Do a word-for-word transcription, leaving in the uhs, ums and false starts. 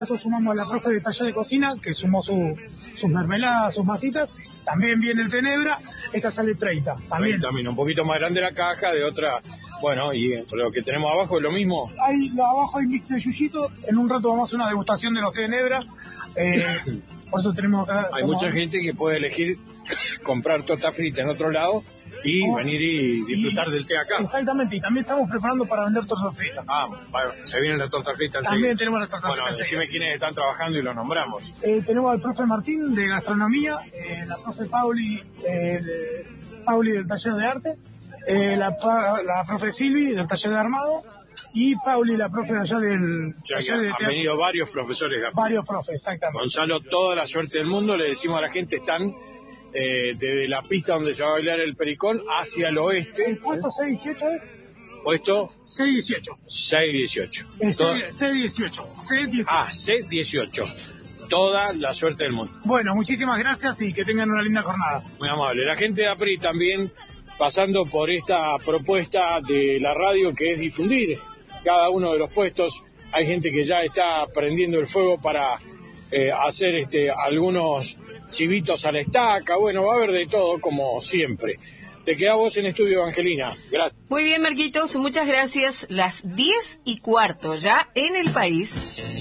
Eso sumamos a la profe de taller de cocina, que sumó su, sus mermeladas, sus masitas. También viene el tenebra, esta sale treinta. También. También un poquito más grande la caja, de otra. Bueno, y lo que tenemos abajo es lo mismo. Ahí abajo hay mix de yuyito. En un rato vamos a hacer una degustación de los tenebra. Eh, por eso tenemos acá. Hay mucha a... gente que puede elegir comprar torta frita en otro lado y oh, venir y disfrutar y, del té acá. Exactamente, y también estamos preparando para vender torta frita. Ah, bueno, se vienen las tortas fritas. También sí. tenemos las tortas bueno, fritas. Bueno, decime quiénes están trabajando y los nombramos. Eh, tenemos al profe Martín de gastronomía, eh, la profe Pauli, eh, de, Pauli del taller de arte, eh, la, la profe Silvi del taller de armado y Pauli, la profe de allá del ya taller de teatro. Han venido varios profesores acá. Varios profes, exactamente. Gonzalo, toda la suerte del mundo, le decimos a la gente, están eh, desde la pista donde se va a bailar el pericón hacia el oeste. ¿El puesto C dieciocho es? Puesto C dieciocho. C dieciocho. Eh, C dieciocho. C dieciocho. Ah, C dieciocho. Toda la suerte del mundo. Bueno, muchísimas gracias y que tengan una linda jornada. Muy amable. La gente de APRI también pasando por esta propuesta de la radio, que es difundir cada uno de los puestos. Hay gente que ya está prendiendo el fuego para eh, hacer este algunos chivitos a la estaca. Bueno, va a haber de todo, como siempre. Te queda vos en estudio, Angelina. Gracias. Muy bien, Marquitos, muchas gracias. Las diez y cuarto ya en el país.